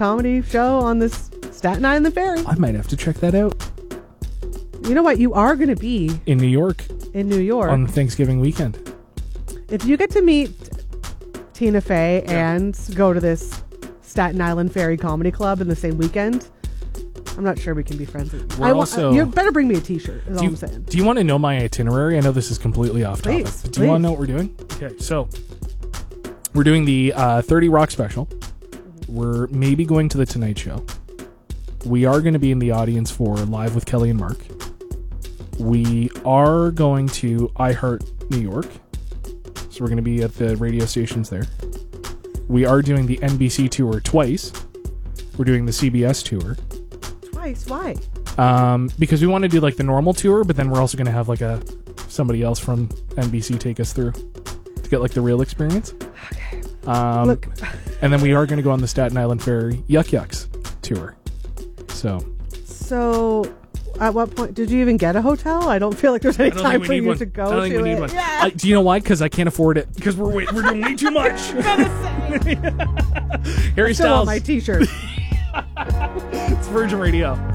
comedy show on this Staten Island Ferry. I might have to check that out. You know what? You are going to be in New York on Thanksgiving weekend. If you get to meet Tina Fey and go to this Staten Island Ferry Comedy Club in the same weekend, I'm not sure we can be friends. You better bring me a t-shirt, is all I'm saying. Do you want to know my itinerary? I know this is completely off topic. But do you want to know what we're doing? Okay, so we're doing the 30 Rock special. We're maybe going to the Tonight Show. We are going to be in the audience for Live with Kelly and Mark. We are going to iHeart New York. So we're going to be at the radio stations there. We are doing the NBC tour twice. We're doing the CBS tour. Twice? Why? Because we want to do like the normal tour, but then we're also going to have like somebody else from NBC take us through to get like the real experience. Okay. Look. And then we are going to go on the Staten Island Ferry Yuck Yucks tour. So at what point did you even get a hotel? I don't feel like there's any time for you to go. I don't think we need one. Yeah. Do you know why? Because I can't afford it. Because we're doing way too much. Harry Styles. On my t-shirt. It's Virgin Radio.